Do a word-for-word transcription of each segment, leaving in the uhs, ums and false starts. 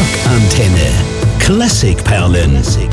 Rockantenne. Klassikperlen.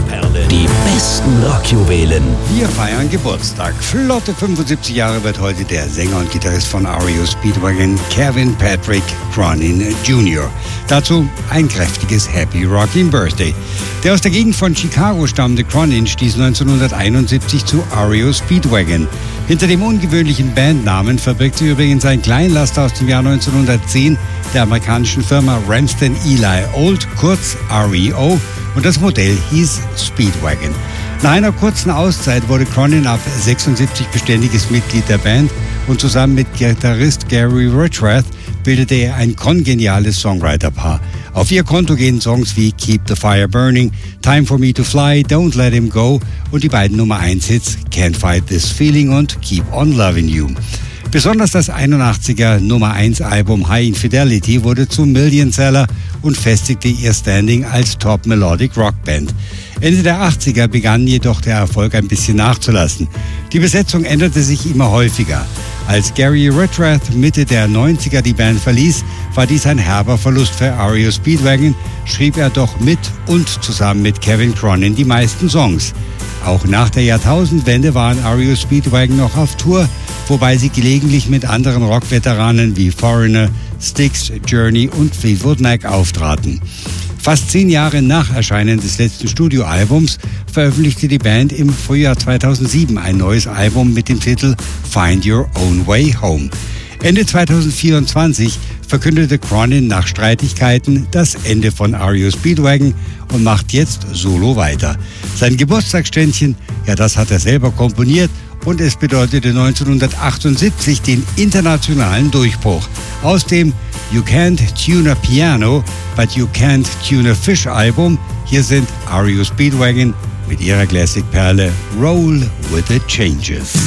Die besten Rockjuwelen. Wir feiern Geburtstag. Flotte fünfundsiebzig Jahre wird heute der Sänger und Gitarrist von R E O Speedwagon, Kevin Patrick Cronin Junior Dazu ein kräftiges Happy Rockin' Birthday. Der aus der Gegend von Chicago stammende Cronin stieß neunzehnhunderteinundsiebzig zu R E O Speedwagon. Hinter dem ungewöhnlichen Bandnamen verbirgt sich übrigens ein Kleinlaster aus dem Jahr neunzehnhundertzehn der amerikanischen Firma Ramsden Eli Old, kurz R E O, und das Modell hieß Speedwagon. Nach einer kurzen Auszeit wurde Cronin ab sechsundsiebzig beständiges Mitglied der Band und zusammen mit Gitarrist Gary Richrath bildete er ein kongeniales Songwriter-Paar. Auf ihr Konto gehen Songs wie Keep the Fire Burning, Time for Me to Fly, Don't Let Him Go und die beiden Nummer eins Hits Can't Fight This Feeling und Keep on Loving You. Besonders das einundachtziger Nummer eins Album High Infidelity wurde zum Millionseller und festigte ihr Standing als Top Melodic Rock Band. Ende der achtziger begann jedoch der Erfolg ein bisschen nachzulassen. Die Besetzung änderte sich immer häufiger. Als Gary Richrath Mitte der neunziger die Band verließ, war dies ein herber Verlust für R E O Speedwagon, schrieb er doch mit und zusammen mit Kevin Cronin die meisten Songs. Auch nach der Jahrtausendwende waren R E O Speedwagon noch auf Tour, wobei sie gelegentlich mit anderen Rockveteranen wie Foreigner, Styx, Journey und Fleetwood Mac auftraten. Fast zehn Jahre nach Erscheinen des letzten Studioalbums veröffentlichte die Band im Frühjahr zweitausendsieben ein neues Album mit dem Titel Find Your Own Way Home. Ende zweitausendvierundzwanzig verkündete Cronin nach Streitigkeiten das Ende von R E O Speedwagon und macht jetzt solo weiter. Sein Geburtstagsständchen, ja, das hat er selber komponiert und es bedeutete neunzehnhundertachtundsiebzig den internationalen Durchbruch. Aus dem You Can't Tune a Piano, but You Can't Tune a Fish Album, hier sind R E O Speedwagon mit ihrer Classic-Perle Roll with the Changes.